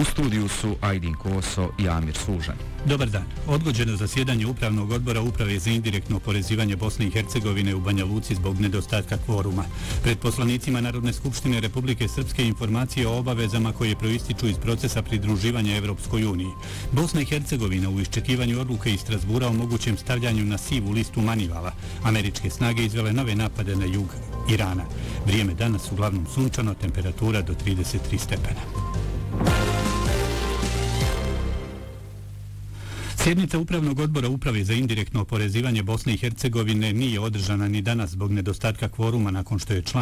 U studiju su Ajdin Koso i Amir Sužan. Dobar dan. Odgođeno zasjedanje Upravnog odbora Uprave za indirektno oporezivanje Bosne i Hercegovine u Banja Luci zbog nedostatka kvoruma. Pred poslanicima Narodne skupštine Republike Srpske informacije o obavezama koje proističu iz procesa pridruživanja Evropskoj uniji. Bosna i Hercegovina u iščekivanju odluke iz Strasbura o mogućem stavljanju na sivu listu Manivala. Američke snage izvele nove napade na jug Irana. Vrijeme danas uglavnom sunčano, temperatura do 33 stepena. Sjednica Upravnog odbora Uprave za indirektno oporezivanje Bosne i Hercegovine nije održana ni danas zbog nedostatka kvoruma nakon što je član